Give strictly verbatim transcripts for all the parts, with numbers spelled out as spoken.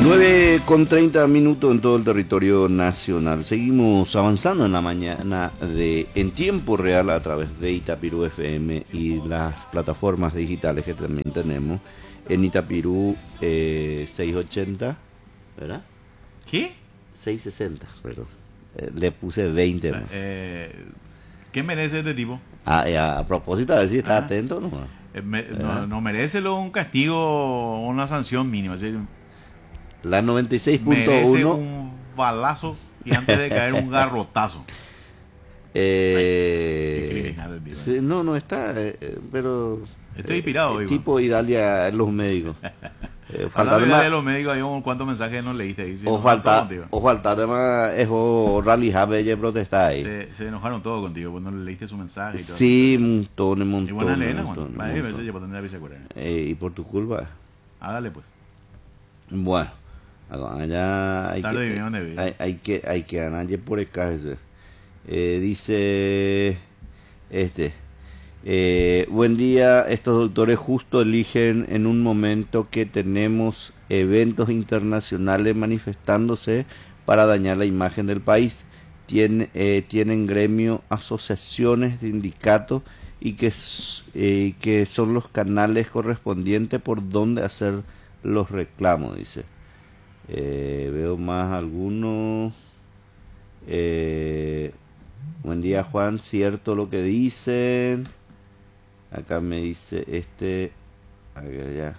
nueve con treinta minutos en todo el territorio nacional. Seguimos avanzando en la mañana de en tiempo real a través de Itapirú F M y las plataformas digitales que también tenemos. En Itapirú eh, seiscientos ochenta, ¿verdad? ¿Qué? seiscientos sesenta, perdón. Eh, le puse veinte. O sea, eh, ¿Qué merece este tipo? Ah, eh, a propósito, a ver si está Ah. atento, ¿no? Eh, me- no, no merece lo- un castigo o una sanción mínima. Es decir, La noventa y seis punto merece uno. un balazo y antes de caer un garrotazo. Eh, Qué criminal el tipo, sí, no, no está, eh, eh, pero... Estoy eh, inspirado, eh, digo. tipo Idalia en los médicos. Eh, falta Hablando más, de los médicos, hay un cuántos mensajes no leíste ahí. Se o enojaron todos falta, contigo. o falta más, es o rally habe protestar ahí. Se, se enojaron todos contigo, pues no le leíste su mensaje y todo. Sí, un montón, un Y montón. buena un lena, montón, Juan. un Para ahí, montón. me llevo a tener la bisacuera. Eh, y por tu culpa. Hágale pues. Bueno, allá hay Tarde que, viviendo de vida. hay, hay que, hay que ganar por el caso. Eh, dice este. Eh, buen día, estos doctores justo eligen en un momento que tenemos eventos internacionales manifestándose para dañar la imagen del país. Tien- eh, tienen gremio, asociaciones, sindicatos y que, s- eh, que son los canales correspondientes por donde hacer los reclamos, dice. Eh, veo más algunos. Eh, buen día, Juan, cierto lo que dicen. Acá me dice este, a ver, ya.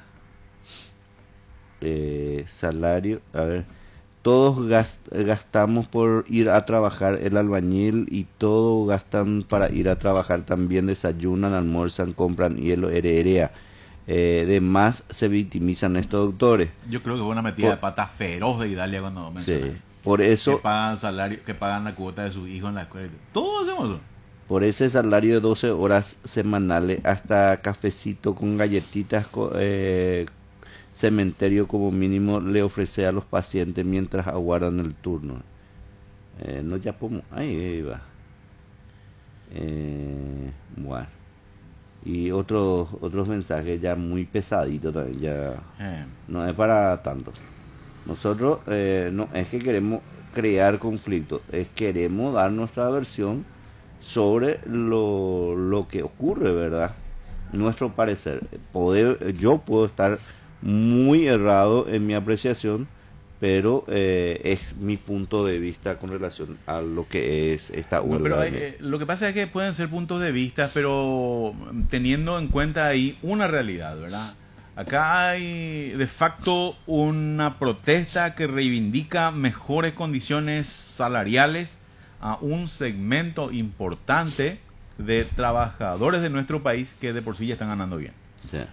Eh, salario, a ver, todos gast- gastamos por ir a trabajar el albañil y todos gastan para ir a trabajar también, desayunan, almuerzan, compran hielo, hererea. Eh, de más se victimizan estos doctores. Yo creo que fue una metida Por- de pata feroz de Italia cuando Sí, mencioné. por eso, Que pagan salario, que pagan la cuota de sus hijos en la escuela. Todos hacemos eso. por ese salario de doce horas semanales, hasta cafecito con galletitas, co- eh, cementerio como mínimo le ofrece a los pacientes mientras aguardan el turno. Eh, no ya como, ahí, ahí va. Eh, bueno. Y otros otros mensajes ya muy pesaditos también, ya Eh, no es para tanto. Nosotros eh, no es que queremos crear conflictos, es queremos dar nuestra versión sobre lo, lo que ocurre, ¿verdad? Nuestro parecer. Poder, yo puedo estar muy errado en mi apreciación, pero eh, es mi punto de vista con relación a lo que es esta no, huelga. pero hay- de- eh, lo que pasa es que pueden ser puntos de vista, pero mm, teniendo en cuenta ahí una realidad, ¿verdad? Acá hay de facto una protesta que reivindica mejores condiciones salariales a un segmento importante de trabajadores de nuestro país que de por sí ya están ganando bien. o sea,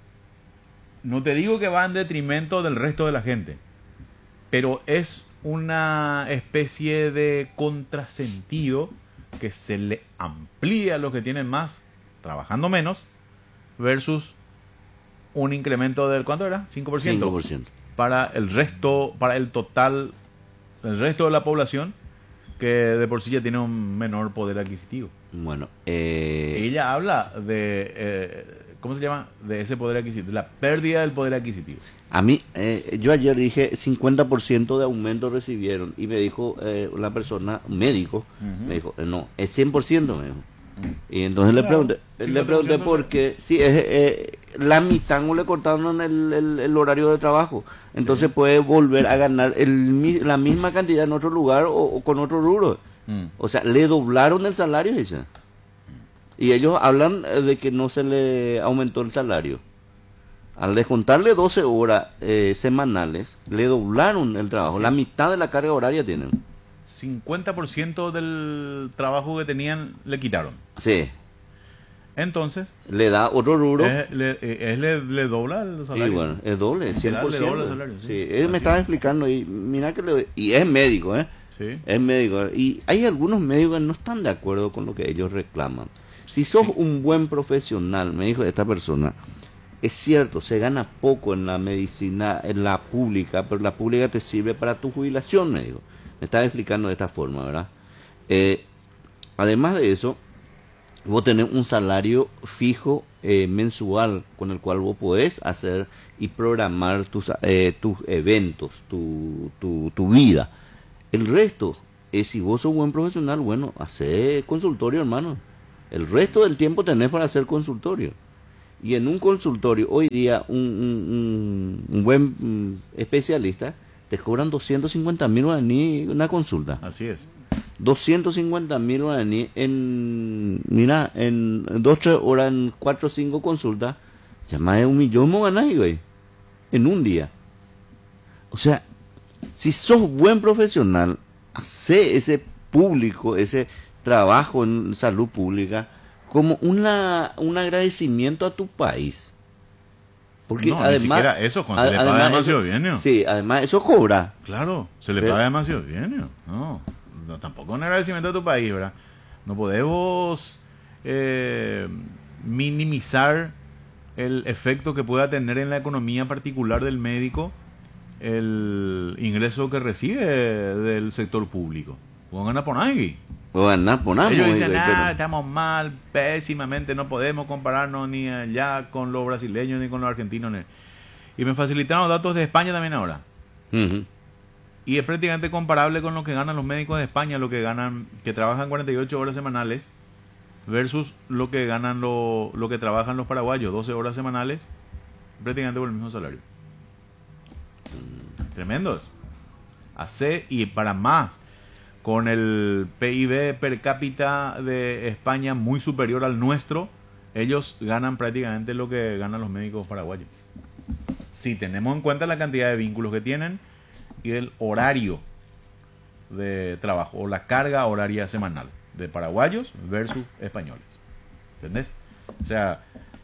No te digo que va en detrimento del resto de la gente, pero es una especie de contrasentido que se le amplía a los que tienen más trabajando menos versus un incremento del ¿cuánto era? cinco por ciento cinco por ciento. para el resto, para el total, el resto de la población que de por sí ya tiene un menor poder adquisitivo. Bueno, eh, Ella habla de, eh, ¿cómo se llama? De ese poder adquisitivo, de la pérdida del poder adquisitivo. a mí, eh, yo ayer dije cincuenta por ciento de aumento recibieron y me dijo eh, una persona, un médico, Ujú. me dijo, eh, no, es cien por ciento, me dijo. Mm. Y entonces le Claro, pregunté, le cincuenta por pregunté ciento por qué, sí, es, eh, la mitad no le cortaron el, el, el horario de trabajo, entonces Sí. puede volver a ganar el, mi- la misma cantidad en otro lugar o, o con otro rubro. Mm. O sea, le doblaron el salario, dice. Y ellos hablan eh, de que no se le aumentó el salario. Al descontarle doce horas eh, semanales, le doblaron el trabajo. Sí. La mitad de la carga horaria tienen. cincuenta por ciento del trabajo que tenían le quitaron. Sí. Entonces, Le da otro rubro. es, le, eh, es le, le dobla el Y salario. bueno, es doble, cien por ciento. Le dobla el salario, sí. Sí, él Así me estaba es. explicando y mira que le, y es médico, ¿eh? Sí. Es médico. Y hay algunos médicos que no están de acuerdo con lo que ellos reclaman. Si sos Sí. un buen profesional, me dijo esta persona, es cierto, se gana poco en la medicina, en la pública, pero la pública te sirve para tu jubilación, me dijo. Me estaba explicando de esta forma, ¿verdad? Eh, además de eso, vos tenés un salario fijo eh, mensual con el cual vos podés hacer y programar tus, eh, tus eventos, tu, tu, tu vida. El resto es si vos sos buen profesional, bueno, hacer consultorio, hermano. El resto del tiempo tenés para hacer consultorio. Y en un consultorio, hoy día, un, un, un- un buen mm, especialista te cobran doscientos cincuenta mil guaraní una consulta. Así es. doscientos cincuenta mil guaraní en, mira, en dos, tres horas, en cuatro o cinco consultas, ya más de un millón me ganás, güey, en un día. O sea, si sos buen profesional, hace ese público, ese trabajo en salud pública como una, un agradecimiento a tu país. Porque No, ni además, siquiera eso, Juan, se a- le paga además demasiado eso- bien, ¿no? sí, además eso cobra. Claro, se le Pero- paga demasiado bien, ¿no? No, no, tampoco un agradecimiento a tu país, ¿verdad? No podemos eh, minimizar el efecto que pueda tener en la economía particular del médico el ingreso que recibe del sector público. Pongan a poner aquí. O ganar, ponamos, Ellos dicen, güey, ah, pero- estamos mal, pésimamente, no podemos compararnos ni allá con los brasileños ni con los argentinos. ni-". Y me facilitaron los datos de España también ahora. Ujú. Y es prácticamente comparable con lo que ganan los médicos de España, lo que ganan, que trabajan cuarenta y ocho horas semanales, versus lo que ganan lo, lo que trabajan los paraguayos, doce horas semanales, prácticamente por el mismo salario. Tremendos. Hace y para más, con el P I B per cápita de España muy superior al nuestro, ellos ganan prácticamente lo que ganan los médicos paraguayos. Si tenemos en cuenta la cantidad de vínculos que tienen y el horario de trabajo o la carga horaria semanal de paraguayos versus españoles. ¿Entendés? O sea,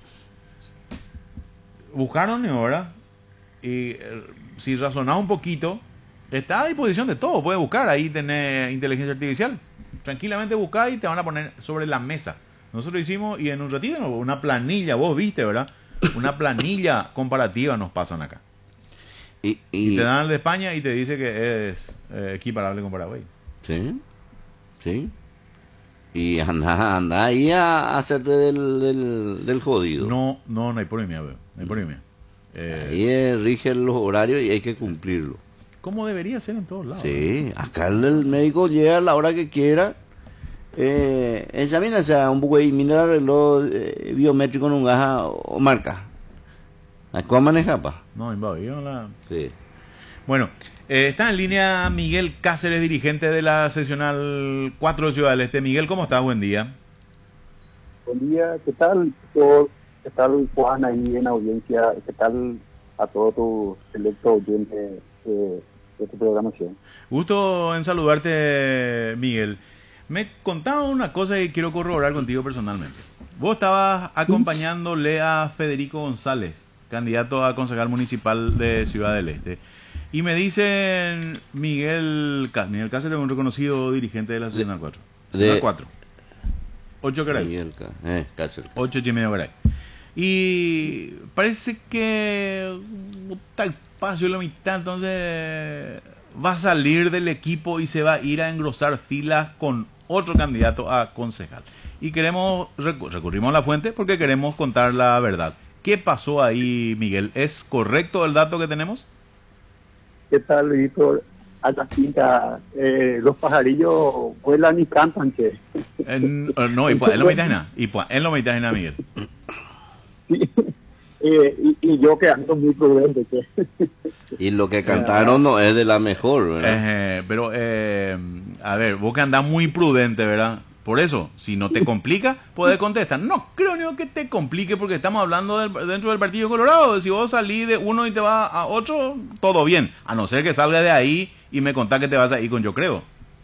buscaron ahora y eh, si razonás un poquito, está a disposición de todo. Puedes buscar, ahí tenés inteligencia artificial. Tranquilamente buscá y te van a poner sobre la mesa. Nosotros hicimos, y en un ratito, ¿no? Una planilla, vos viste, ¿verdad? Una planilla comparativa nos pasan acá. Y, Y y- te dan el de España y te dice que es eh, equiparable con Paraguay. sí, sí. Y anda, anda ahí a hacerte del, del, del jodido. No, no, no hay polemia, veo. No hay polemia. Eh, Ahí eh, rigen los horarios y hay que cumplirlo. como debería ser en todos lados. Sí, acá el, el médico llega a la hora que quiera. Eh, examínase a un poco y mira el reloj eh, biométrico en un gaja o marca. ¿Cómo maneja, pa? No, invadió la... Sí. Bueno, eh, está en línea Miguel Cáceres, dirigente de la seccional cuatro de Ciudad del Este. Miguel, ¿cómo estás? Buen día. Buen día, ¿qué tal? Todo- ¿Qué tal, Juan, ahí en audiencia? ¿Qué tal a todo tu selecto oyente eh, de tu programación? Gusto en saludarte, Miguel. Me contaba una cosa y quiero corroborar contigo personalmente. Vos estabas acompañándole a Federico González, candidato a concejal municipal de Ciudad del Este. Y me dicen Miguel, Cá- Miguel Cáceres, un reconocido dirigente de la seccional cuatro. de- La cuatro. ocho caray. Miguel Cá- eh, Cáceres. ocho y medio caray. Y parece que está espacio en la mitad, entonces va a salir del equipo y se va a ir a engrosar filas con otro candidato a concejal. Y queremos, recu- recurrimos a la fuente porque queremos contar la verdad. ¿Qué pasó ahí, Miguel? ¿Es correcto el dato que tenemos? ¿Qué tal, Víctor? A la finca, eh, los pajarillos vuelan y cantan, che. En- eh, no, y pues, él no me dice nada. Y pues, él no me dice nada, Miguel. Sí. Eh, y, y yo que ando muy prudente, che. Y lo que cantaron no es de la mejor, ¿verdad? Eh, pero, eh, a ver, vos que andás muy prudente, ¿verdad? Por eso, si no te complica, puedes contestar. No creo ni que te complique porque estamos hablando del- dentro del Partido Colorado. Si vos salís de uno y te vas a otro, todo bien. A no ser que salga de ahí y me contás que te vas a ir con Yo Creo.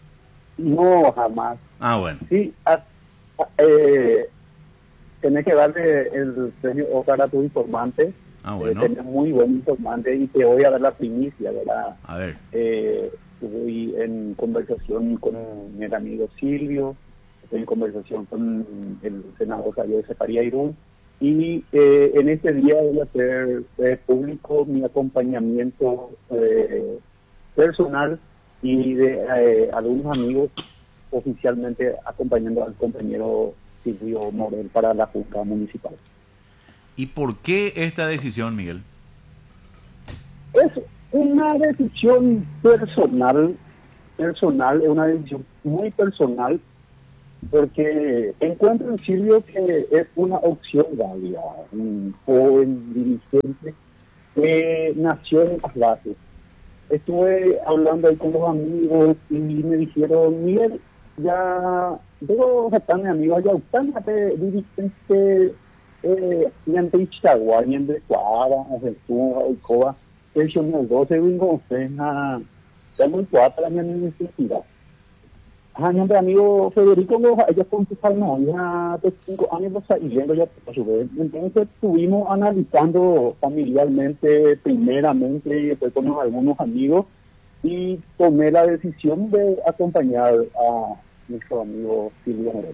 No, jamás. Ah, bueno. Sí, a- a- eh, tenés que darle el premio Oscar a tu informante. Ah, Eh, bueno. tenés muy buen informante y te voy a dar la primicia, ¿verdad? A ver. Eh, estoy en conversación con mi amigo Silvio, estoy en conversación con el senador Javier Sefaría Irún, y eh, en este día voy a hacer eh, público mi acompañamiento eh, personal y de eh, algunos amigos oficialmente acompañando al compañero Silvio Morel para la Junta Municipal. ¿Y por qué esta decisión, Miguel? Es una decisión personal, personal, es una decisión muy personal, porque encuentro en Silvio que es una opción válida, un joven dirigente que nació en las bases. Estuve hablando ahí con los amigos y me dijeron, Miguel, ya debo estar mi amigo allá, usted es dirigente eh, niente Ichagua, niente Cuara, Aventura, Oicoa, el señor doce, vengo usted a muy cuatro años de necesidad. Ah, mi amigo Federico, ellos con su familia de cinco años los y yendo ya a su vez. Entonces estuvimos analizando familiarmente, primeramente, y después con algunos amigos, y tomé la decisión de acompañar a nuestro amigo Silvio Morel.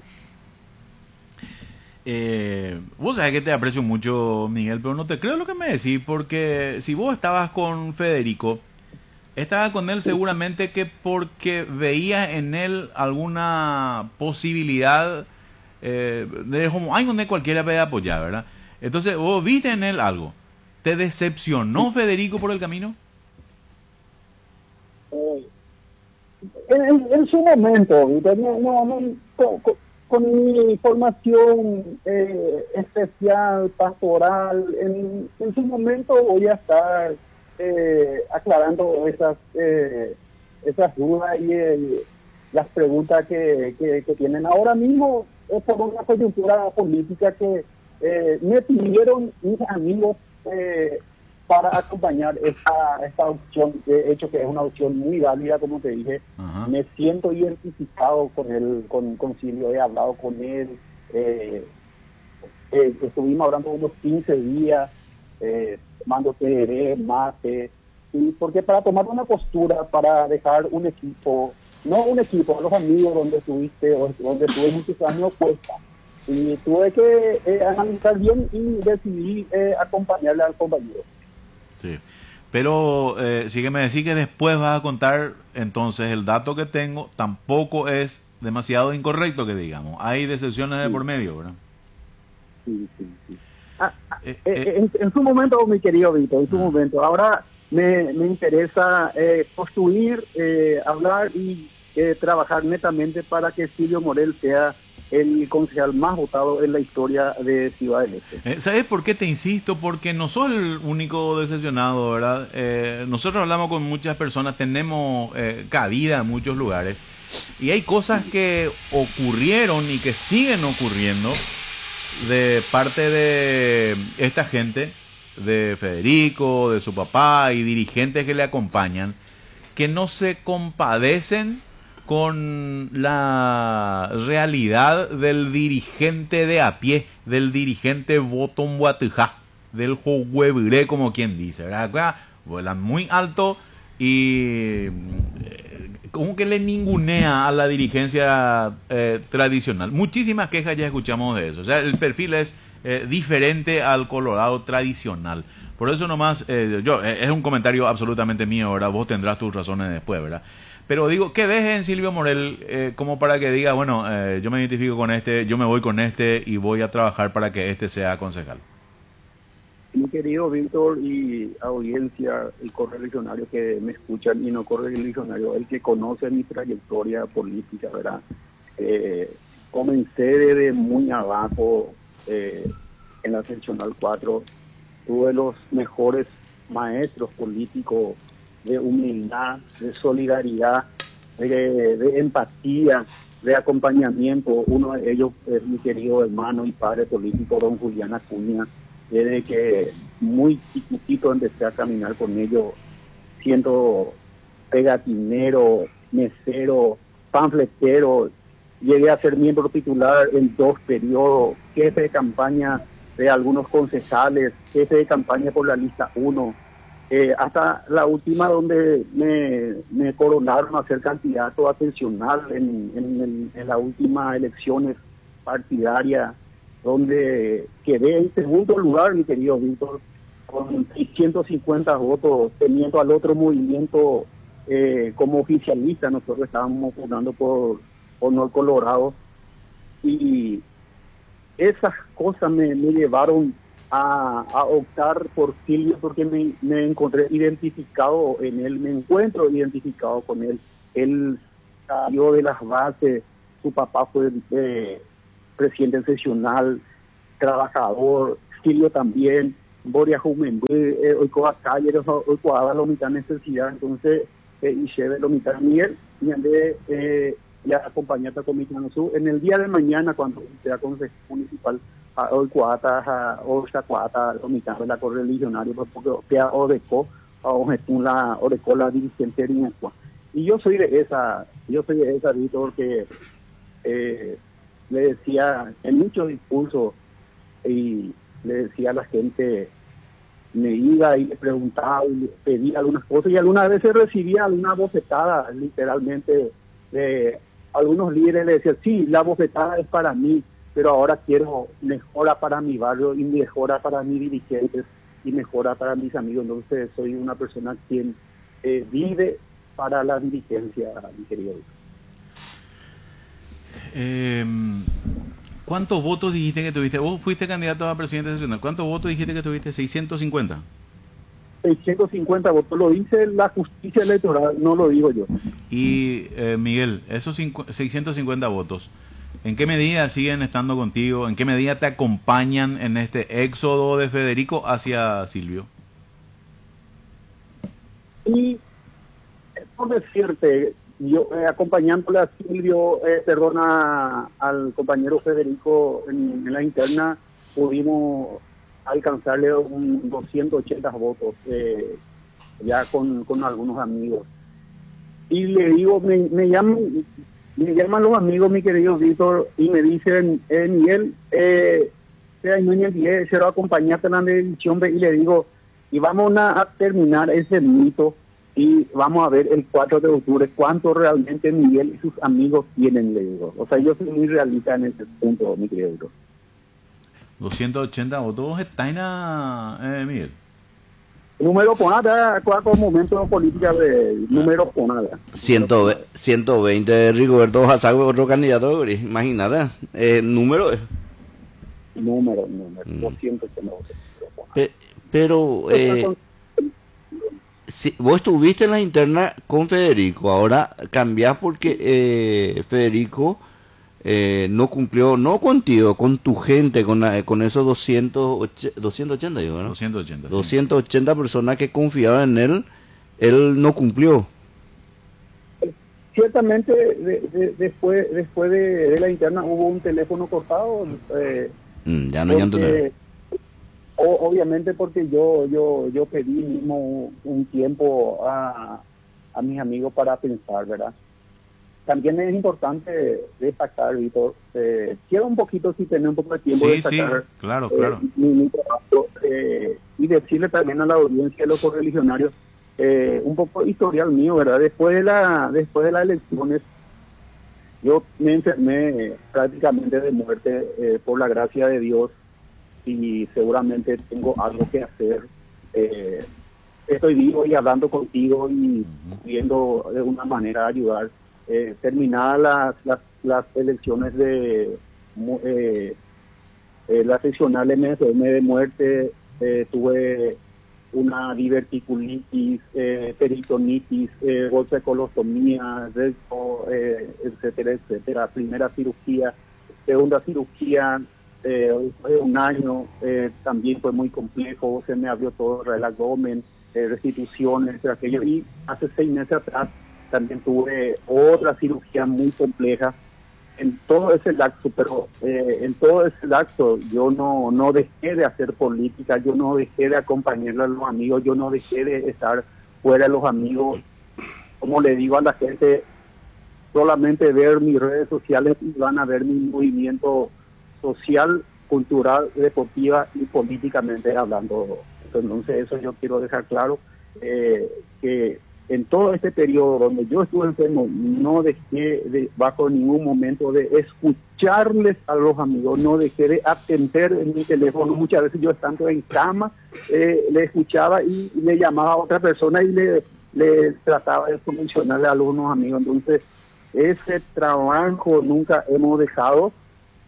Eh, vos sabés que te aprecio mucho, Miguel, pero no te creo lo que me decís, porque si vos estabas con Federico, estaba con él seguramente que porque veía en él alguna posibilidad eh, de como, ay, donde cualquiera puede apoyar, ¿verdad? Entonces, vos viste en él algo. ¿Te decepcionó Federico por el camino? Eh, en, en, en su momento, ¿viste? No, no, no, con, con, con mi formación eh, especial, pastoral, en, en su momento voy a estar Eh, aclarando esas eh, esas dudas y eh, las preguntas que, que, que tienen ahora mismo. Es por una coyuntura política que eh, me pidieron mis amigos eh, para acompañar esta, esta opción, de hecho que es una opción muy válida, como te dije. Ajá. Me siento identificado con él, con, con Silvio, he hablado con él, eh, eh, estuvimos hablando unos quince días, eh, mando T mate, y porque para tomar una postura, para dejar un equipo, no un equipo, los amigos donde estuviste, donde estuve muchos años, cuesta. Y tuve que eh, analizar bien y decidí eh, acompañarle al compañero. Sí, pero eh, sí que me decís que después vas a contar, entonces el dato que tengo tampoco es demasiado incorrecto, que digamos. Hay decepciones de Sí. por medio, ¿verdad? Sí, sí, sí. Ah, Eh, eh, eh, en, en su momento, mi querido Vito, en su ah. momento. Ahora me, me interesa eh, construir, eh, hablar y eh, trabajar netamente para que Silvio Morel sea el concejal más votado en la historia de Ciudad del Este. Eh, ¿Sabes por qué te insisto? Porque no soy el único decepcionado, ¿verdad? Eh, nosotros hablamos con muchas personas, tenemos eh, cabida en muchos lugares, y hay cosas que ocurrieron y que siguen ocurriendo de parte de esta gente, de Federico, de su papá y dirigentes que le acompañan, que no se compadecen con la realidad del dirigente de a pie, del dirigente botón guatujá, del juguebré, como quien dice, ¿verdad? Vuelan muy alto y eh, como que le ningunea a la dirigencia eh, tradicional. Muchísimas quejas ya escuchamos de eso. O sea, el perfil es eh, diferente al Colorado tradicional. Por eso nomás, eh, yo eh, es un comentario absolutamente mío, ¿verdad? Vos tendrás tus razones después, ¿verdad? Pero digo, ¿qué ves en Silvio Morel eh, como para que diga, bueno, eh, yo me identifico con este, yo me voy con este y voy a trabajar para que este sea concejal? Mi querido Víctor y audiencia, el correligionario que me escuchan y no correligionario, el que conoce mi trayectoria política, ¿verdad? Eh, comencé desde muy abajo eh, en la seccional cuatro, tuve los mejores maestros políticos de humildad, de solidaridad, de, de empatía, de acompañamiento. Uno de ellos es mi querido hermano y padre político, don Julián Acuña. Desde que muy chiquitito empecé a caminar con ellos, siendo pegatinero, mesero, panfletero, llegué a ser miembro titular en dos periodos, jefe de campaña de algunos concejales, jefe de campaña por la lista uno, eh, hasta la última donde me, me coronaron a ser candidato atencional en, en, en, en las últimas elecciones partidarias, donde quedé en segundo lugar, mi querido Víctor, con seiscientos cincuenta votos, teniendo al otro movimiento eh, como oficialista. Nosotros estábamos votando por Honor Colorado, y esas cosas me, me llevaron a, a optar por Silvio, porque me, me encontré identificado en él, me encuentro identificado con él. Él salió de las bases, su papá fue eh, presidente seccional, trabajador, Silvio también, Boria Juventud, eh, hoy coa calle, hoy coa la mitad necesidad, entonces, eh, y lleve la mitad miel, y andé, eh, ya acompañarte con mi Sur. En el día de mañana, cuando sea consejo municipal, hoy cuata, o esta cuata, la mitad de la correligionaria, porque queda Oreco, o la Oreco la dirigente de y yo soy de esa, yo soy de esa, Víctor, que eh, le decía en muchos discursos, y le decía a la gente, me iba y le preguntaba y le pedía algunas cosas, y algunas veces recibía alguna bofetada, literalmente, de algunos líderes le decían, sí, la bofetada es para mí, pero ahora quiero mejora para mi barrio y mejora para mis dirigentes y mejora para mis amigos. Entonces soy una persona quien eh, vive para la dirigencia, mi querido. Eh, ¿Cuántos votos dijiste que tuviste? Vos fuiste candidato a presidente nacional. ¿Cuántos votos dijiste que tuviste? ¿seiscientos cincuenta? seiscientos cincuenta votos, lo dice la justicia electoral, no lo digo yo. Y eh, Miguel, esos seiscientos cincuenta votos, ¿en qué medida siguen estando contigo? ¿En qué medida te acompañan en este éxodo de Federico hacia Silvio? Y por decirte, yo eh, acompañándole a Silvio, eh, perdona, al compañero Federico en, en la interna, pudimos alcanzarle un doscientos ochenta votos, eh, ya con, con algunos amigos. Y le digo, me, me llaman me llaman los amigos, mi querido Víctor, y me dicen, eh, Miguel, eh, quiero acompañarte en la edición, y le digo, y vamos a, a terminar ese mito, y vamos a ver el cuatro de octubre cuánto realmente Miguel y sus amigos tienen, le digo. O sea, yo soy muy realista en ese punto, mi querido Víctor. doscientos ochenta votos está en eh, Miguel. Número por nada, cuatro momentos políticos de número por nada. ciento veinte de Rigoberto Hazago, otro candidato, imagínate, eh, número es. Número, número, mm. doscientos ochenta votos. Pe pero, eh, si, vos estuviste en la interna con Federico, ahora cambiás porque eh, Federico eh, no cumplió, no contigo, con tu gente, con, con esos doscientos ochenta, digo, ¿no? doscientos ochenta, doscientas ochenta sí. Personas que confiaban en él, él no cumplió. Ciertamente, de, de, después después de, de la interna hubo un teléfono cortado. Eh, mm, ya no, ya no. O, obviamente porque yo yo yo pedí mismo un tiempo a, a mis amigos para pensar, ¿verdad? También es importante destacar, Víctor, eh, quiero un poquito, si tener un poco de tiempo, sí, destacar sí, claro, claro. Eh, mi, mi trabajo, eh, y decirle también a la audiencia de los correligionarios eh, un poco historial mío, ¿verdad? Después de la después de las elecciones, yo me enfermé prácticamente de muerte eh, por la gracia de Dios, y seguramente tengo algo que hacer. Eh, estoy vivo y hablando contigo y viendo de una manera ayudar. Eh, terminadas las, las, las elecciones de eh, eh, la seccional, me enfermé de muerte, eh, tuve una diverticulitis, eh, peritonitis, eh, bolsa de colostomía, recto, eh, etcétera, etcétera. Primera cirugía, segunda cirugía, eh, fue un año, eh, también fue muy complejo, se me abrió todo el abdomen, eh, restituciones, aquello, y hace seis meses atrás también tuve otra cirugía muy compleja. En todo ese lapso, pero eh, en todo ese lapso yo no, no dejé de hacer política, yo no dejé de acompañar a los amigos, yo no dejé de estar fuera de los amigos. Como le digo a la gente, solamente ver mis redes sociales y van a ver mi movimiento social, cultural, deportiva y políticamente hablando. Entonces eso yo quiero dejar claro, eh, que en todo este periodo donde yo estuve enfermo, no dejé de, bajo ningún momento, de escucharles a los amigos, no dejé de atender en mi teléfono. Muchas veces yo estando en cama, eh, le escuchaba y le llamaba a otra persona y le, le trataba de solucionarle a algunos amigos. Entonces, ese trabajo nunca hemos dejado.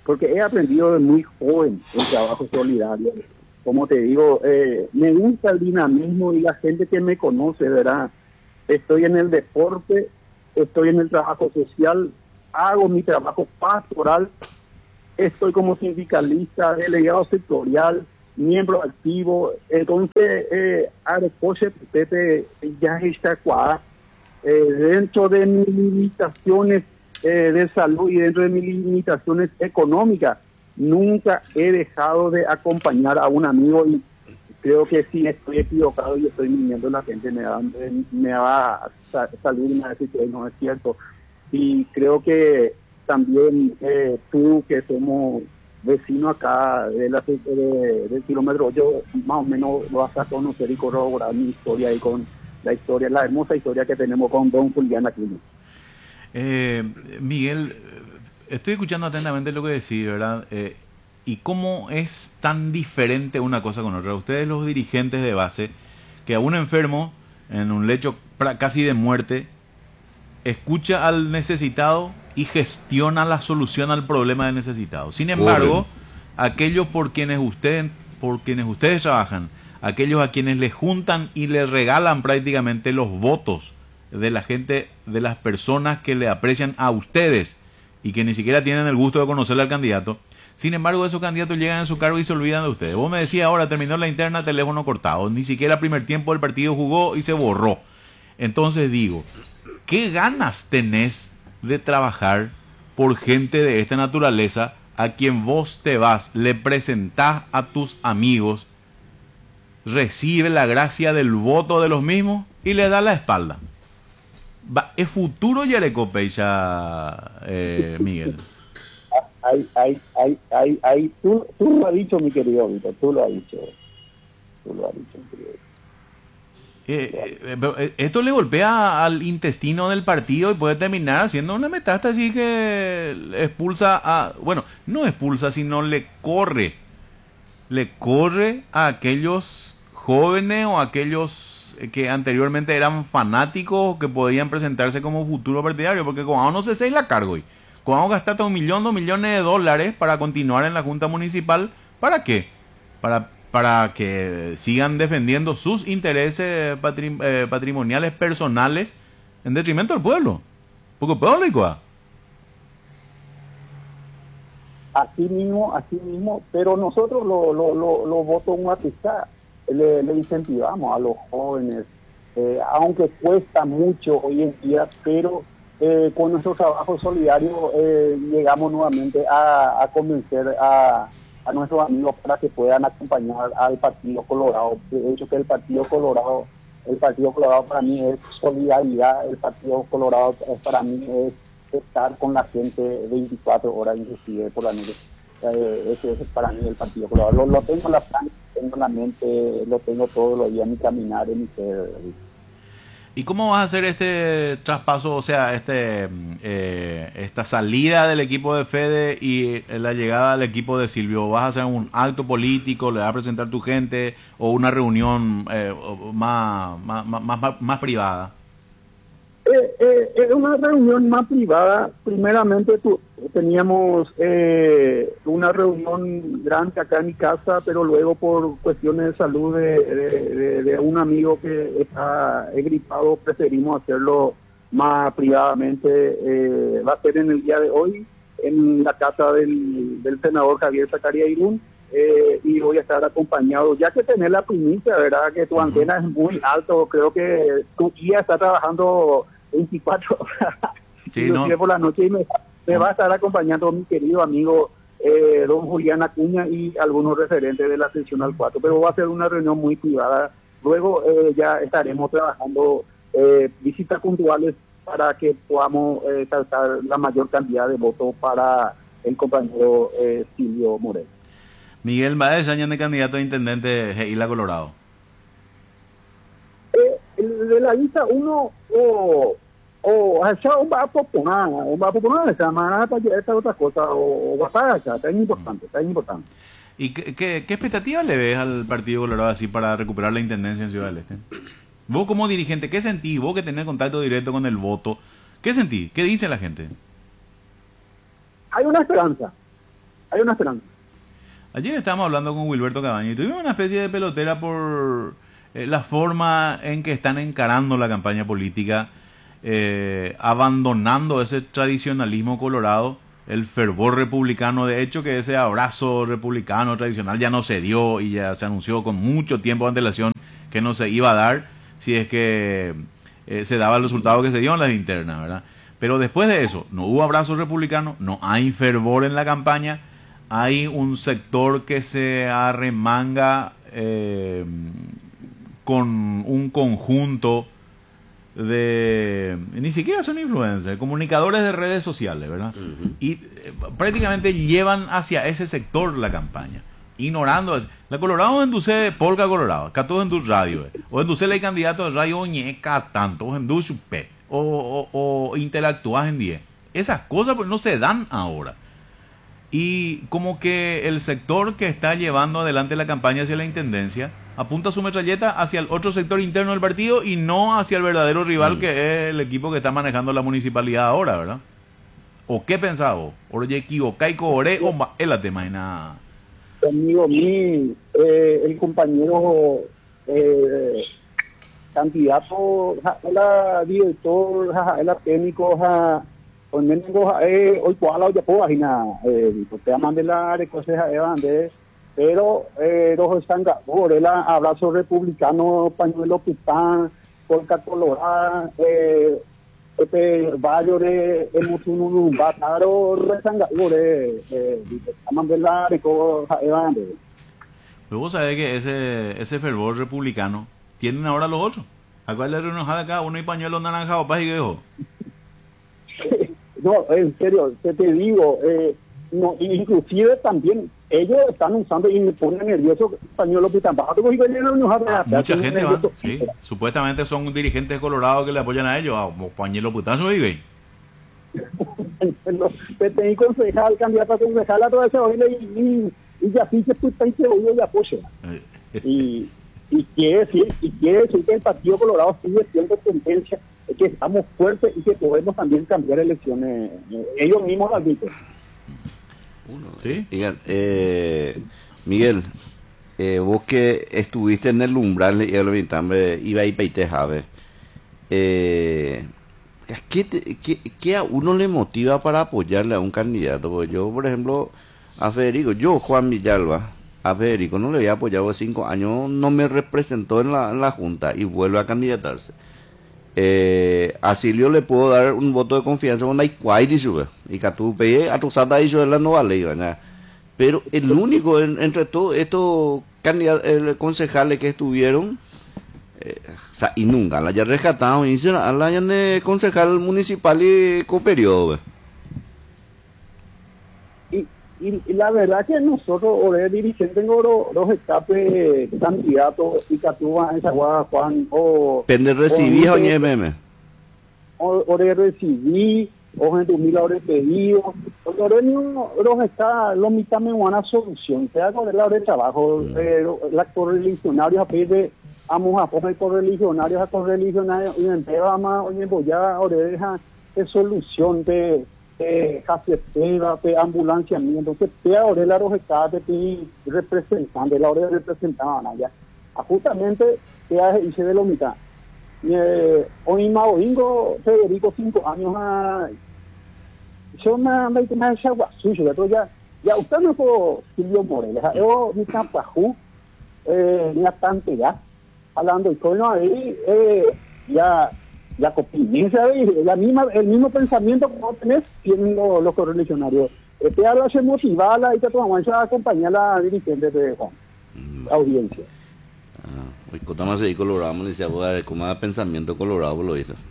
porque he aprendido de muy joven el trabajo solidario. Como te digo, eh, me gusta el dinamismo y la gente que me conoce, ¿verdad? Estoy en el deporte, estoy en el trabajo social, hago mi trabajo pastoral, estoy como sindicalista, delegado sectorial, miembro activo. Entonces, eh, Arecoche, Pepe, ya está cuadrado. Eh, dentro de mis limitaciones eh, de salud y dentro de mis limitaciones económicas, nunca he dejado de acompañar a un amigo, y creo que si estoy equivocado y estoy mintiendo, la gente me va, me va a salir y me va a decir que no es cierto. Y creo que también eh, tú, que somos vecinos acá de la, de, del kilómetro, yo más o menos vas a conocer y corroborar mi historia y con la historia, la hermosa historia que tenemos con don Julián Aquino. Eh, Miguel, estoy escuchando atentamente lo que decís, ¿verdad? Eh, y cómo es tan diferente una cosa con otra. Ustedes, los dirigentes de base, que a un enfermo en un lecho casi de muerte, escucha al necesitado y gestiona la solución al problema del necesitado. Sin embargo, aquellos por quienes ustedes, por quienes ustedes trabajan, aquellos a quienes les juntan y les regalan prácticamente los votos de la gente, de las personas que le aprecian a ustedes y que ni siquiera tienen el gusto de conocerle al candidato. Sin embargo, esos candidatos llegan a su cargo y se olvidan de ustedes. Vos me decías ahora, terminó la interna, teléfono cortado. Ni siquiera el primer tiempo del partido jugó y se borró. Entonces digo, ¿qué ganas tenés de trabajar por gente de esta naturaleza a quien vos te vas, le presentás a tus amigos, recibe la gracia del voto de los mismos y le da la espalda? Va, ¿es futuro Yarecope ya, eh, Miguel? Hay, hay, hay, hay, hay, tú, tú lo has dicho, mi querido Víctor, tú lo has dicho. Tú lo has dicho, mi querido. Eh, eh, esto le golpea al intestino del partido y puede terminar haciendo una metástasis que expulsa a, bueno, no expulsa, sino le corre, le corre a aquellos jóvenes o aquellos que anteriormente eran fanáticos que podían presentarse como futuro partidario, porque como no se la cargo y como gastaste un millón, dos millones de dólares para continuar en la Junta Municipal, ¿para qué? Para para que sigan defendiendo sus intereses patri eh, patrimoniales personales en detrimento del pueblo. Porque público. Así mismo, así mismo, pero nosotros los lo, lo, lo votos guapistas le, le incentivamos a los jóvenes, eh, aunque cuesta mucho hoy en día, pero eh, con nuestro trabajo solidario eh, llegamos nuevamente a, a convencer a a nuestros amigos para que puedan acompañar al Partido Colorado. De hecho, que el Partido Colorado, el Partido Colorado para mí es solidaridad, el Partido Colorado para mí es estar con la gente veinticuatro horas, inclusive por la noche. Eh, ese es para mí el Partido Colorado. Lo, lo tengo en la plana, tengo en la mente, lo tengo todos los días en mi caminar, en mi ser. ¿Y cómo vas a hacer este traspaso, o sea, este eh, esta salida del equipo de Fede y la llegada al equipo de Silvio? ¿Vas a hacer un acto político, le vas a presentar tu gente o una reunión eh, más, más, más, más privada? Eh, eh, es una reunión más privada. Primeramente tu, teníamos eh, una reunión grande acá en mi casa, pero luego por cuestiones de salud de, de, de, de un amigo que está gripado, preferimos hacerlo más privadamente. Eh, va a ser en el día de hoy en la casa del, del senador Javier Zacarías Irún. Eh, y voy a estar acompañado, ya que tenés la primicia, ¿verdad? Que tu uh-huh. antena es muy alto, creo que tu guía está trabajando veinticuatro horas, sí, no. por la noche, y me, me va a estar acompañando mi querido amigo eh, don Julián Acuña y algunos referentes de la seccional cuatro, pero va a ser una reunión muy privada. Luego eh, ya estaremos trabajando eh, visitas puntuales para que podamos eh, tratar la mayor cantidad de votos para el compañero eh, Silvio Moreno. Miguel Baez, año de candidato a intendente de Isla Colorado. Eh, de la lista uno o o allá un va a proponer, un va a proponer esa manera para esta otra cosa o va a allá, es importante, es importante. ¿Y qué, qué, qué expectativas le ves al Partido Colorado así para recuperar la intendencia en Ciudad del Este? Vos como dirigente, ¿qué sentís? Vos que tenés contacto directo con el voto, ¿qué sentís? ¿Qué dice la gente? Hay una esperanza. hay una esperanza. Ayer estábamos hablando con Wilberto Cabañas y tuvimos una especie de pelotera por eh, la forma en que están encarando la campaña política, eh, abandonando ese tradicionalismo colorado, el fervor republicano. De hecho, que ese abrazo republicano tradicional ya no se dio y ya se anunció con mucho tiempo de antelación que no se iba a dar si es que eh, se daba el resultado que se dio en las internas, ¿verdad? Pero después de eso, no hubo abrazo republicano, no hay fervor en la campaña. Hay un sector que se arremanga eh, con un conjunto de... Ni siquiera son influencers, comunicadores de redes sociales, ¿verdad? Uh-huh. Y eh, prácticamente llevan hacia ese sector la campaña, ignorando... La Colorado enduce Polka Colorado, acá todo enduce radio, eh. O enduce el candidato de radio Oñeca tanto, o enduce P, o, o, o interactúas en diez. Esas cosas pues no se dan ahora. Y como que el sector que está llevando adelante la campaña hacia la intendencia apunta su metralleta hacia el otro sector interno del partido y no hacia el verdadero rival, mm. que es el equipo que está manejando la municipalidad ahora, ¿verdad? ¿O qué pensaba vos? ¿Oye, equivocáis cobré o es la tema y nada? Amigo mío, eh, el compañero eh, candidato, el director, el técnico, hoy mengo eh hoy cuala ya puedo imaginar eh te mande la recoseja de bande pero eh los están por el abrazo republicano pañuelo pitán polka colorada eh este barrio de Emutunun Bataro resanga por eh mande la recoseja de bande. Pero vos sabés que ese ese fervor republicano tienen ahora los otros. ¿A cuál le enojada acá uno y pañuelo naranja o paz y quejo? No, en serio, te, te digo, eh, no, inclusive también ellos están usando y me ponen nervioso pañuelo pitán. Ah, mucha gente va, sí. Supuestamente son dirigentes colorados que le apoyan a ellos, como pañuelo pitán, ¿se vive? Te tengo concejal, candidato a concejal a toda esa oída y, y, y ya sí que puta y se oye y apoya. Y, y quiere decir, y quiere decir que el Partido Colorado sigue siendo tendencia, que estamos fuertes y que podemos también cambiar elecciones. Ellos mismos las dicen. ¿Sí? Miguel, eh, Miguel eh, vos que estuviste en el umbral y el vintambre iba y peite jave, eh, ¿qué, te, qué, ¿qué a uno le motiva para apoyarle a un candidato? Porque yo, por ejemplo, a Federico, yo, Juan Villalba, a Federico no le había apoyado hace cinco años, no me representó en la, en la Junta y vuelve a candidatarse. Eh, a Silvio le puedo dar un voto de confianza con la Iguay, y que tú pegué a tu sata y yo no vale, ¿verdad? Pero el único en, entre todos estos candidatos, eh, concejales que estuvieron, eh, o sea, y nunca la haya rescatado, y se la hayan de concejal municipal y coperiodo. Y, y, y la verdad que nosotros, ahora dirigentes, tengo los escapes candidatos y que tú vas a esa guada, Juan, o... Pende recibí o ñe meme. O, o de recibí, o gente humilde, o de pedido. Los está, los mitad me van a solución. Se da con el lado de trabajo, mm. eh, la correligionarios a pedir de amos a poner correligionarios a correligionarios, y en Tebama, o en Boyá, o de deja de solución de... Eh, casetera, de ambulancia mía, entonces te ahora la rojecada de representante, la hora de representaban allá. Ah, justamente te hice de la mitad. Eh, hoy más domingo, Federico, cinco años a yo me me me me agua suyo, ya ya usted no fue Silvio Moreles, yo mi campajú, eh, mi atante ya, hablando y con ahí, eh, ya la copinencia de la misma, el mismo pensamiento que vos tenés tienen los, los correligionarios. Este habla se motivarla y te tomamos a acompañar a la dirigente de Juan, mm. la audiencia. Ah, hoy contamos ahí colorado, me decía, como da pensamiento colorado lo hizo.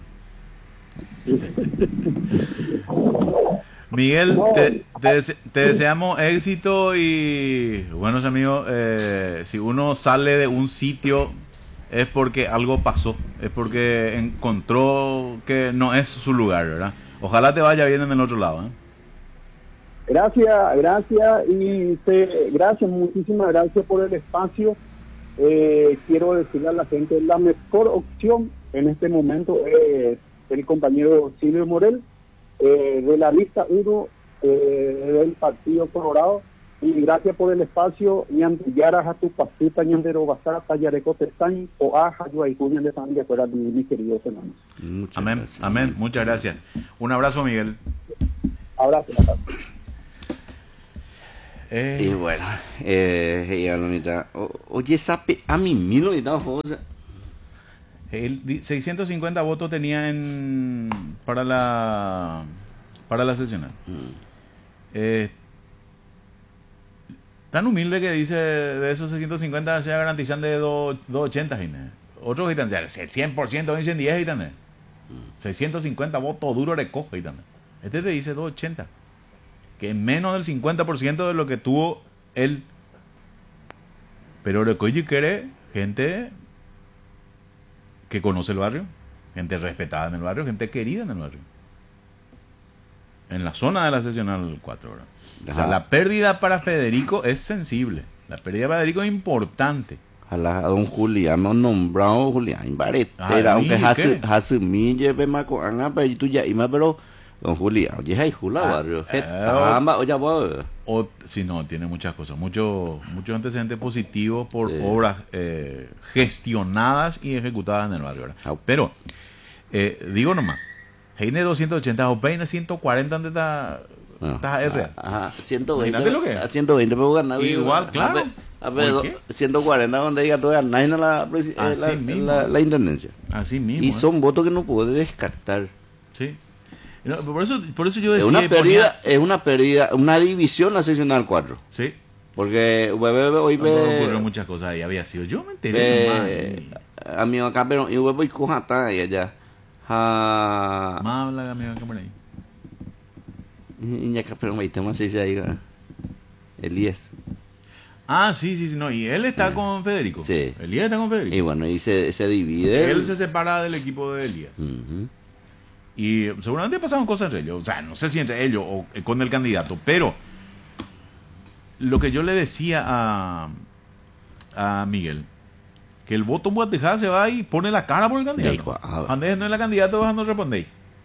Miguel, no, te, te, te deseamos éxito y buenos amigos, eh, si uno sale de un sitio es porque algo pasó, es porque encontró que no es su lugar, ¿verdad? Ojalá te vaya bien en el otro lado, ¿eh? Gracias, gracias, y te, gracias, muchísimas gracias por el espacio. Eh, quiero decirle a la gente, la mejor opción en este momento es el compañero Silvio Morel, eh, de la lista uno eh, del Partido Colorado. Y gracias por el espacio, ñantillaras a tu pasita, ñandero basara, tallareco testain, o aja, yo ahí, cuñan de familia, fuera de mis queridos hermanos. Muchas Amén, gracias. amén, muchas gracias. Un abrazo, Miguel. Abrazo. Eh, Y bueno, eh, ya, Lonita, o- oye, sape, a mí mil Lonita, o sea, el di- seiscientos cincuenta votos tenía en para la para la seccional. Eh, tan humilde que dice de esos seiscientos cincuenta se garantizan de dos- doscientos ochenta, Gine. Otros gitan, ya, el cien por ciento dicen diez, gitan. seiscientos cincuenta votos duros de cojo, gitan. Este te dice doscientos ochenta, que es menos del cincuenta por ciento de lo que tuvo él. Pero lo que hoy quiere gente que conoce el barrio, gente respetada en el barrio, gente querida en el barrio. En la zona de la seccional cuatro, ¿verdad? O sea, Ajá. la pérdida para Federico es sensible. La pérdida para Federico es importante. ojalá a don Julián, hemos nombrado Julián, baretera, Ah, aunque ¿y hace, qué? hace mi lleve maco, anga, pero tú ya, ima, pero, don Julián, oye, hay jula, Ah, barrio, eh, jetamba, oye, vos, O si no, tiene muchas cosas, muchos muchos antecedentes positivos por Sí. obras eh, gestionadas y ejecutadas en el barrio, ¿verdad? Au. Pero, eh, digo nomás, Heine doscientos ochenta o Peine ciento cuarenta donde está, Ah, está R. Ajá, ciento veinte. Imagínate lo que es. A ciento veinte puedo ganar. Igual, A claro. ver, A ver, ¿Por qué? ciento cuarenta donde diga tú ganas en la, presi- eh, Así la, mismo. la, la intendencia. Así mismo. Y ¿eh? son votos que no puede descartar. Sí. No, por, eso, por eso yo Es decía... una y ponía- pérdida, es una pérdida, una división la seccional cuatro. Sí. Porque bebé, hoy No, ocurrió ve, muchas cosas ahí. Había sido... Yo me enteré nomás. ve y- a mi acá, pero y voy coja hasta y allá. Ha, Más habla amigo que por ahí. y ya que pero me tema se dice ahí, ah, Elías. Ah, sí, sí, sí. No, y él está con Federico. Sí. Elías está con Federico. Y bueno, y se, se divide. Él se separa del equipo de Elías. Ujú. Y seguramente pasaron cosas entre ellos. O sea, no sé si entre ellos o eh, con el candidato. Pero lo que yo le decía a, a Miguel, que el voto en Guatejá se va y pone la cara por el candidato. Hijo, ah, Andés no es la candidata, vos no respondéis.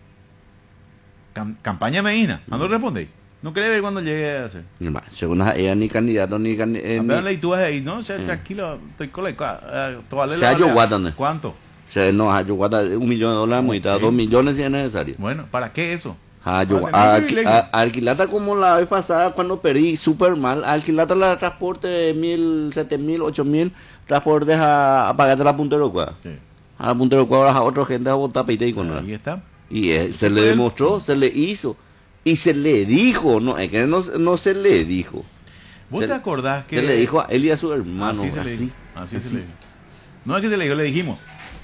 Cam- campaña Medina, no respondéis. No quiere ver cuando llegue a hacer. Ma, según las- ella ni candidato ni candidato. Andale y tú vas ahí, no, o sea, tranquilo, estoy con la... eh, toale Se ha la- yo guatane. ¿Cuánto? O sea, no, ha yo guata un millón de dólares, muy Ok. dos millones si es necesario. Bueno, ¿para qué eso? Ha yo Para tener a- privilegio. a- alquilata como la vez pasada cuando perdí súper mal, alquilata la transporte de mil, siete mil, ocho mil, transportes a, a pagarte la puntero cuadra. Sí. A la puntero cuadra a otra gente a votar peite y con Ahí está. Y eh, se Sí, le él- demostró, se le hizo. Y se le dijo, no, es que no, no se le dijo. ¿Vos Se- te acordás que... Se le dijo a él y a su hermano, Así se le así. dijo. Así se le dijo. No es que se le dijo, le dijimos.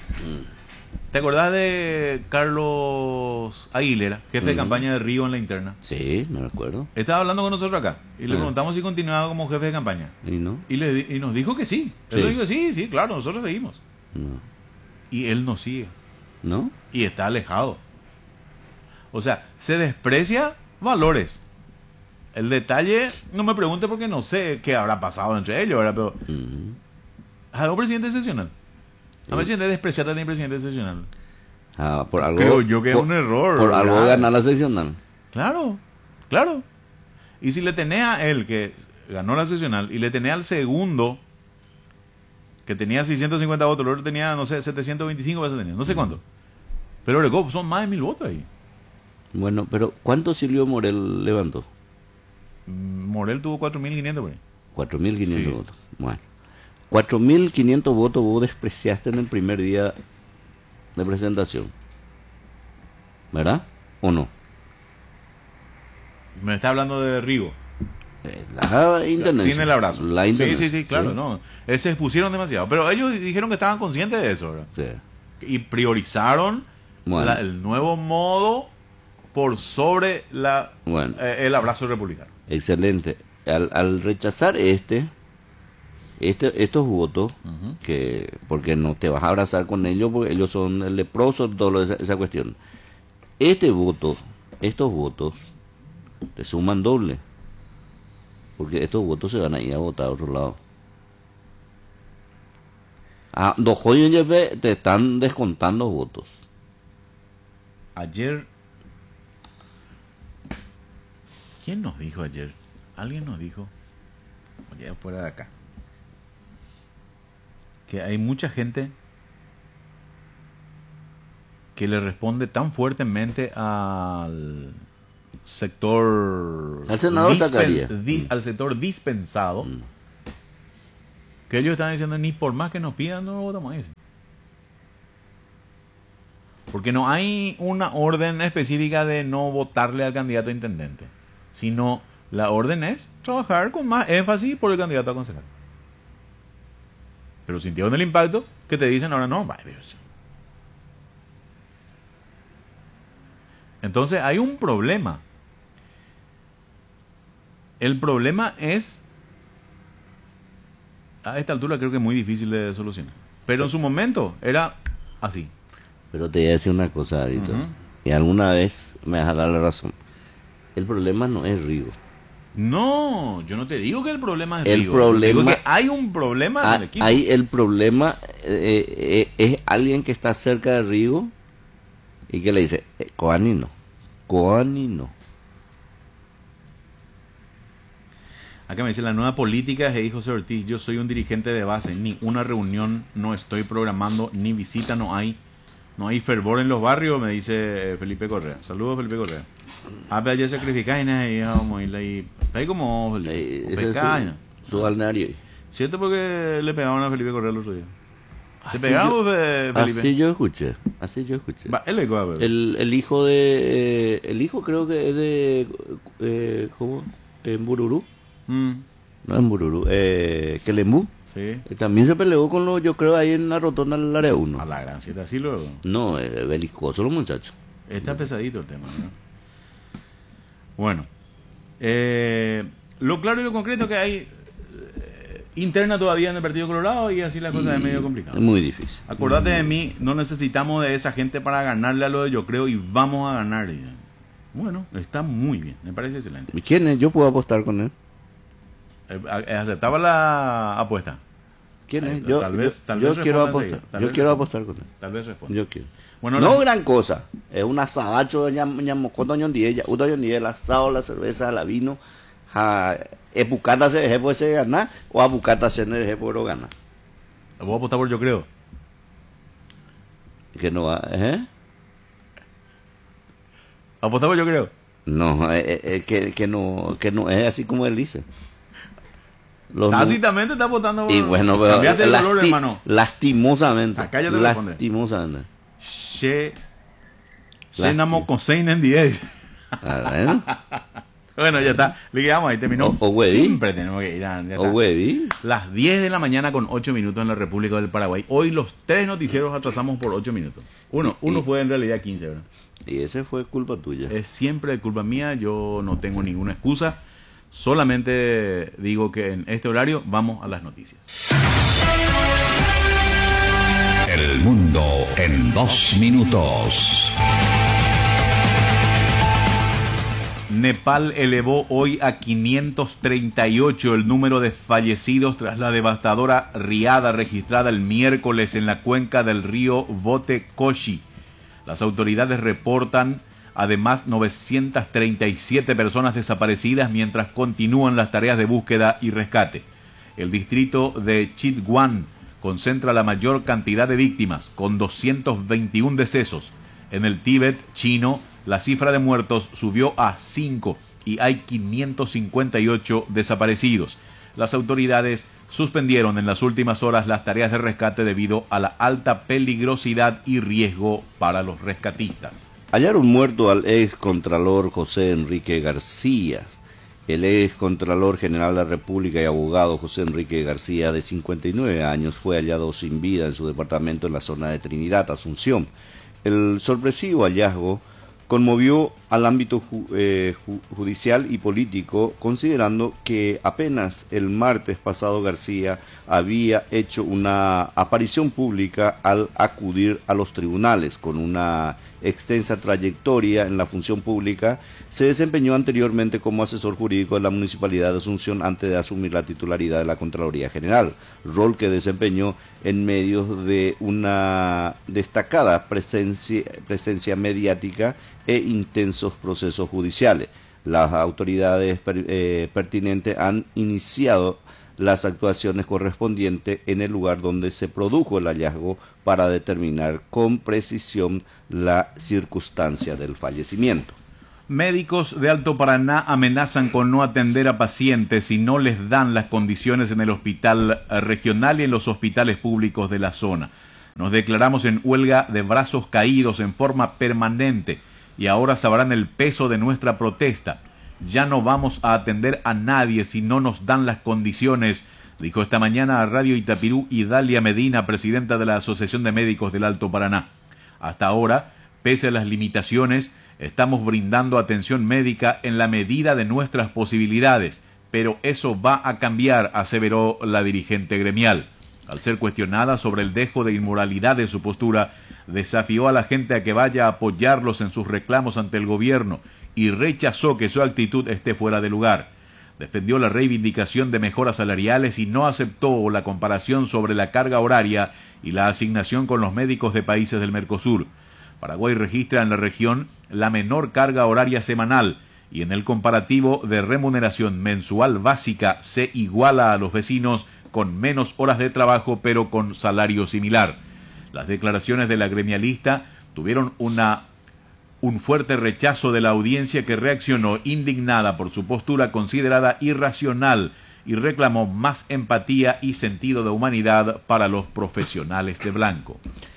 ¿Te acordás de Carlos Aguilera, jefe de Ujú. campaña de Río en la interna? Sí, me recuerdo. Estaba hablando con nosotros acá y le Ah. preguntamos si continuaba como jefe de campaña. ¿Y no? Y, le, di- y nos dijo que sí. Él Sí. nos dijo, sí, sí, claro, nosotros seguimos. No. Y él nos sigue. ¿No? Y está alejado. O sea, se desprecia valores. El detalle, no me pregunte porque no sé qué habrá pasado entre ellos, ¿verdad? Pero, Ujú. ¿a un presidente excepcional? A Sí. un presidente despreciado a un presidente excepcional. Ah, por algo. Creo yo que es por- un error. Por algo ¿verdad? ganar la seccional. Claro, claro. Y si le tenés a él, que ganó la seccional, y le tenés al segundo, que tenía seiscientos cincuenta votos, el otro tenía, no sé, setecientos veinticinco veces tenía, no sé cuánto. Pero Oregón, son más de mil votos ahí. Bueno, pero ¿cuánto Silvio Morel levantó? Mm, Morel tuvo cuatro mil quinientos por ahí. cuatro mil quinientos Sí. votos. Bueno. cuatro mil quinientos votos vos despreciaste en el primer día de presentación. ¿Verdad? ¿O no? Me está hablando de Rigo. Eh, La intendencia. Sin el abrazo. La sí, intendencia. sí, sí, claro, no. Eh, Se expusieron demasiado. Pero ellos dijeron que estaban conscientes de eso, ¿verdad? Sí. Y priorizaron Bueno. la- el nuevo modo por sobre la Bueno. eh, el abrazo republicano. Excelente. Al, al rechazar este, este, estos votos, Ujú. que porque no te vas a abrazar con ellos, porque ellos son leprosos, toda esa, esa cuestión. Este voto, estos votos, te suman doble. Porque estos votos se van a ir a votar a otro lado. Ah, dos jóvenes te están descontando votos. Ayer, ¿quién nos dijo ayer? Alguien nos dijo ya fuera de acá, que hay mucha gente que le responde tan fuertemente al sector al senador Zacarías, di, al sector dispensado, mm. que ellos están diciendo ni por más que nos pidan no lo votamos ahí. Porque no hay una orden específica de no votarle al candidato a intendente, sino la orden es trabajar con más énfasis por el candidato a concejal. Pero sintieron el impacto que te dicen ahora no, vaya Dios. Entonces hay un problema. El problema es, a esta altura creo que es muy difícil de solucionar. Pero en su momento era así. Pero te voy a decir una cosa, Darito. Uh-huh. Y alguna vez me vas a dar la razón. El problema no es Rigo. No, yo no te digo que el problema es el Rigo. Problema, digo que hay un problema a, en el equipo. Hay el problema, eh, eh, es alguien que está cerca de Rigo y que le dice, eh, Coani no, Coani no. Acá me dice, la nueva política es, hey, José Ortiz, yo soy un dirigente de base, ni una reunión no estoy programando, ni visita no hay. No hay fervor en los barrios, me dice Felipe Correa. Saludos, Felipe Correa. Ah, pero ya sacrificáis, ahí vamos a ir ahí. Ahí como pecaña. Su balneario. ¿Cierto? Porque le pegaban a Felipe Correa el otro día. ¿Te pegamos, Felipe? Así yo escuché. Así yo escuché. Va, él el, el hijo de. El hijo creo que es de. Eh, ¿Cómo? En Bururú. Mm. No en Bururú. Eh, Quelembú. Sí. También se peleó con los, yo creo, ahí en la rotonda del área uno. A la gran cita, así luego. No, eh, belicoso los muchachos. Está pesadito el tema, ¿no? Bueno, eh, lo claro y lo concreto que hay eh, interna todavía en el Partido Colorado y así la cosa es medio complicada. Es muy difícil. Acordate de mí, no necesitamos de esa gente para ganarle a lo de yo creo y vamos a ganar. Bueno, está muy bien, me parece excelente. ¿Quién es? Yo puedo apostar con él. ¿Aceptaba la apuesta? ¿Quién es? Eh, yo tal vez, tal yo vez quiero apostar. Yo quiero apostar con él. Tal vez responda. Yo quiero. Bueno, no la... gran cosa. Es un asadacho de ñamocoto ñondie, uno ñondie, el asado, la cerveza, la vino. A epucata se deje por ese ganar o a bucata se deje por ganar. ¿Vos apostar por yo creo? Que no va, ¿eh? ¿Apostar por yo creo? No, eh, eh, que, que no, que no es así como él dice. Los Tácitamente está votando. Y bueno, pero cambiate el lasti dolor, hermano. Lastimosamente. Acá ya te lastimosamente. She Senamo Cosein en diez. Bueno, ya está. Le quedamos ahí, terminó. O, o Siempre tenemos que ir a. O Las diez de la mañana con ocho minutos en la República del Paraguay. Hoy los tres noticieros atrasamos por ocho minutos. Uno, y, uno y, fue en realidad quince, ¿verdad? Y ese fue culpa tuya. Es siempre culpa mía. Yo no tengo ninguna excusa. Solamente digo que en este horario vamos a las noticias. El mundo en dos minutos. Nepal elevó hoy a quinientos treinta y ocho el número de fallecidos tras la devastadora riada registrada el miércoles en la cuenca del río Bote Koshi. Las autoridades reportan además novecientas treinta y siete personas desaparecidas mientras continúan las tareas de búsqueda y rescate. El distrito de Chitwan concentra la mayor cantidad de víctimas, con doscientos veintiún decesos. En el Tíbet chino, la cifra de muertos subió a cinco y hay quinientos cincuenta y ocho desaparecidos. Las autoridades suspendieron en las últimas horas las tareas de rescate debido a la alta peligrosidad y riesgo para los rescatistas. Hallaron muerto al ex contralor José Enrique García. El ex contralor general de la República y abogado José Enrique García, de cincuenta y nueve años, fue hallado sin vida en su departamento en la zona de Trinidad, Asunción. El sorpresivo hallazgo conmovió al ámbito ju eh, ju judicial y político, considerando que apenas el martes pasado García había hecho una aparición pública al acudir a los tribunales. Con una extensa trayectoria en la función pública, se desempeñó anteriormente como asesor jurídico de la Municipalidad de Asunción antes de asumir la titularidad de la Contraloría General, rol que desempeñó en medio de una destacada presencia, presencia mediática e intensos procesos judiciales. Las autoridades per, eh, pertinentes han iniciado las actuaciones correspondientes en el lugar donde se produjo el hallazgo para determinar con precisión la circunstancia del fallecimiento. Médicos de Alto Paraná amenazan con no atender a pacientes si no les dan las condiciones en el hospital regional y en los hospitales públicos de la zona. Nos declaramos en huelga de brazos caídos en forma permanente y ahora sabrán el peso de nuestra protesta. Ya no vamos a atender a nadie si no nos dan las condiciones, dijo esta mañana a Radio Itapirú Idalia Medina, presidenta de la Asociación de Médicos del Alto Paraná. Hasta ahora, pese a las limitaciones, estamos brindando atención médica en la medida de nuestras posibilidades, pero eso va a cambiar, aseveró la dirigente gremial. Al ser cuestionada sobre el dejo de inmoralidad de su postura, desafió a la gente a que vaya a apoyarlos en sus reclamos ante el gobierno y rechazó que su actitud esté fuera de lugar. Defendió la reivindicación de mejoras salariales y no aceptó la comparación sobre la carga horaria y la asignación con los médicos de países del Mercosur. Paraguay registra en la región la menor carga horaria semanal y en el comparativo de remuneración mensual básica se iguala a los vecinos con menos horas de trabajo pero con salario similar. Las declaraciones de la gremialista tuvieron una, un fuerte rechazo de la audiencia que reaccionó indignada por su postura considerada irracional y reclamó más empatía y sentido de humanidad para los profesionales de blanco.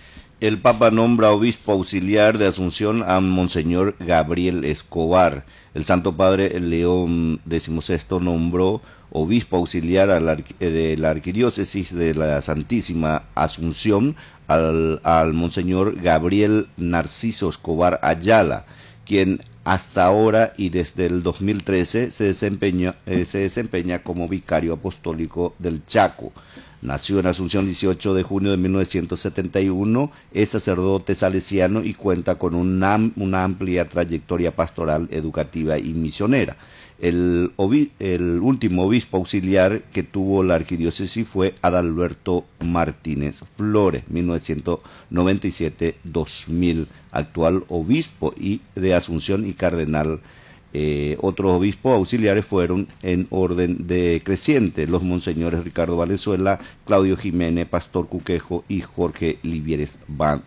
El Papa nombra obispo auxiliar de Asunción a Monseñor Gabriel Escobar. El Santo Padre León decimosexto nombró obispo auxiliar a la, de la Arquidiócesis de la Santísima Asunción al, al Monseñor Gabriel Narciso Escobar Ayala, quien hasta ahora y desde el dos mil trece se desempeña, eh, se desempeña como vicario apostólico del Chaco. Nació en Asunción dieciocho de junio de mil novecientos setenta y uno, es sacerdote salesiano y cuenta con una, una amplia trayectoria pastoral, educativa y misionera. El, obi, el último obispo auxiliar que tuvo la arquidiócesis fue Adalberto Martínez Flores, mil novecientos noventa y siete a dos mil, actual obispo y de Asunción y cardenal. Eh, otros obispos auxiliares fueron en orden decreciente los monseñores Ricardo Valenzuela, Claudio Jiménez, Pastor Cuquejo y Jorge Livieres Van,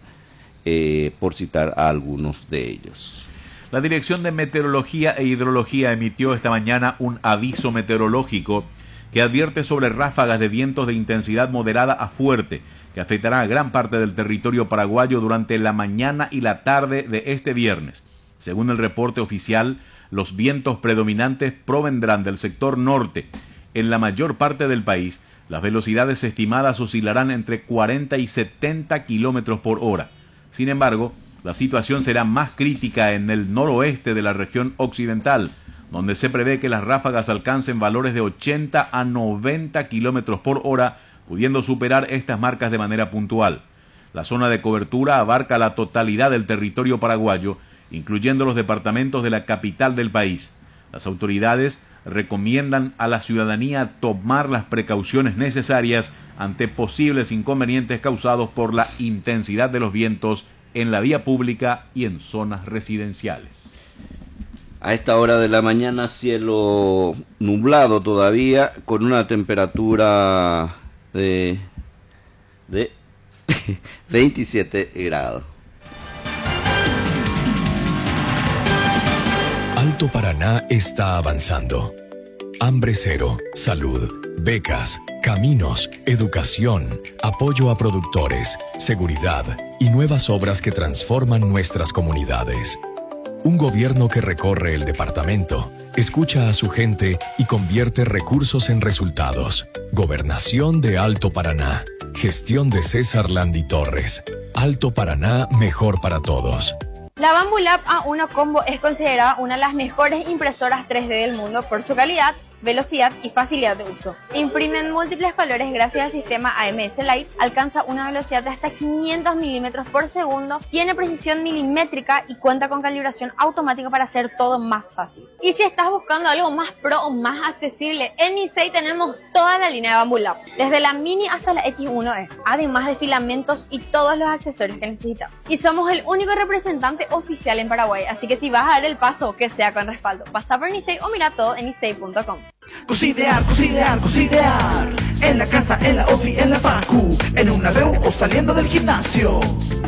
eh, por citar a algunos de ellos. La Dirección de Meteorología e Hidrología emitió esta mañana un aviso meteorológico que advierte sobre ráfagas de vientos de intensidad moderada a fuerte que afectará a gran parte del territorio paraguayo durante la mañana y la tarde de este viernes. Según el reporte oficial, los vientos predominantes provendrán del sector norte. En la mayor parte del país, las velocidades estimadas oscilarán entre cuarenta y setenta kilómetros por hora. Sin embargo, la situación será más crítica en el noroeste de la región occidental, donde se prevé que las ráfagas alcancen valores de ochenta a noventa kilómetros por hora, pudiendo superar estas marcas de manera puntual. La zona de cobertura abarca la totalidad del territorio paraguayo, incluyendo los departamentos de la capital del país. Las autoridades recomiendan a la ciudadanía tomar las precauciones necesarias ante posibles inconvenientes causados por la intensidad de los vientos en la vía pública y en zonas residenciales. A esta hora de la mañana, cielo nublado todavía, con una temperatura de, de veintisiete grados. Alto Paraná está avanzando. Hambre cero, salud, becas, caminos, educación, apoyo a productores, seguridad y nuevas obras que transforman nuestras comunidades. Un gobierno que recorre el departamento, escucha a su gente y convierte recursos en resultados. Gobernación de Alto Paraná. Gestión de César Landi Torres. Alto Paraná, mejor para todos. La Bambulab A uno Combo es considerada una de las mejores impresoras tres D del mundo por su calidad, velocidad y facilidad de uso. Imprime en múltiples colores gracias al sistema A M S Light, alcanza una velocidad de hasta quinientos milímetros por segundo, tiene precisión milimétrica y cuenta con calibración automática para hacer todo más fácil. Y si estás buscando algo más pro o más accesible, en Nisei tenemos toda la línea de Bambulab, desde la Mini hasta la X uno E, además de filamentos y todos los accesorios que necesitas. Y somos el único representante oficial en Paraguay, así que si vas a dar el paso, que sea con respaldo. Pasa por Nisei o mira todo en nisei punto com. Cocidear, cocidear, cocidear. En la casa, en la ofi, en la facu, en una veu o saliendo del gimnasio.